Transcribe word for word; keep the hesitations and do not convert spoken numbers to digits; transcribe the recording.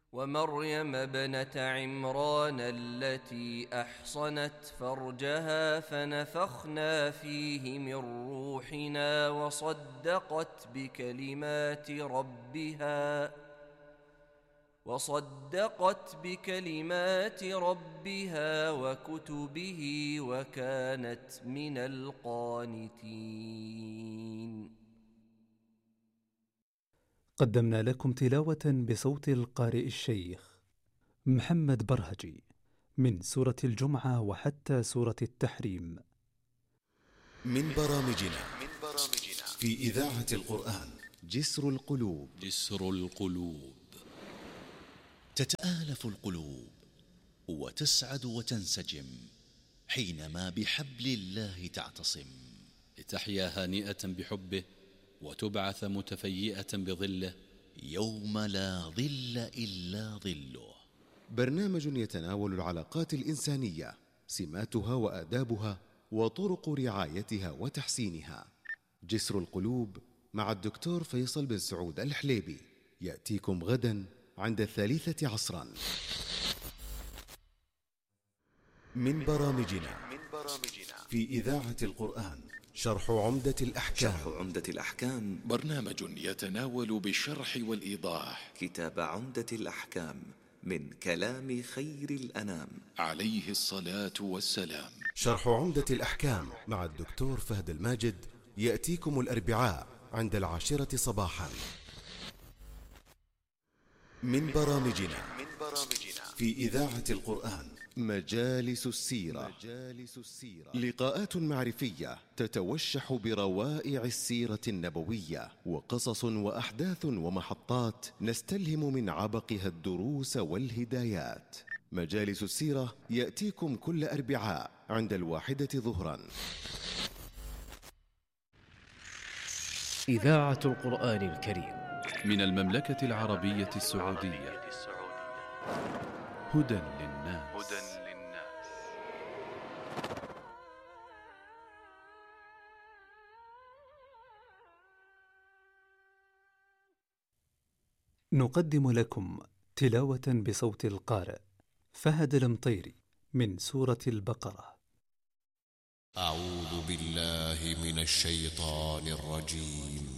ومريم ابنة عمران التي أحصنت فرجها فنفخنا فيه من روحنا وصدقت بكلمات ربها وصدقت بكلمات ربها وكتبه وكانت من القانتين. قدمنا لكم تلاوة بصوت القارئ الشيخ محمد برهجي من سورة الجمعة وحتى سورة التحريم. من برامجنا في إذاعة القرآن جسر القلوب. جسر القلوب. تتآلف القلوب وتسعد وتنسجم حينما بحبل الله تعتصم، لتحيا هانئة بحبه وتبعث متفيئة بظله يوم لا ظل إلا ظله. برنامج يتناول العلاقات الإنسانية، سماتها وآدابها وطرق رعايتها وتحسينها. جسر القلوب مع الدكتور فيصل بن سعود الحليبي يأتيكم غدا عند الثالثة عصرا. من برامجنا في إذاعة القرآن شرح عمدة الأحكام. شرح عمدة الأحكام برنامج يتناول بالشرح والإيضاح كتاب عمدة الأحكام من كلام خير الأنام عليه الصلاة والسلام. شرح عمدة الأحكام مع الدكتور فهد الماجد يأتيكم الأربعاء عند العاشرة صباحا. من برامجنا في إذاعة القرآن مجالس السيرة. لقاءات معرفية تتوشح بروائع السيرة النبوية وقصص وأحداث ومحطات نستلهم من عبقها الدروس والهدايات. مجالس السيرة يأتيكم كل أربعاء عند الواحدة ظهرا. إذاعة القرآن الكريم من المملكة العربية السعودية. هدى للناس. نقدم لكم تلاوة بصوت القارئ فهد المطيري من سورة البقرة. أعوذ بالله من الشيطان الرجيم.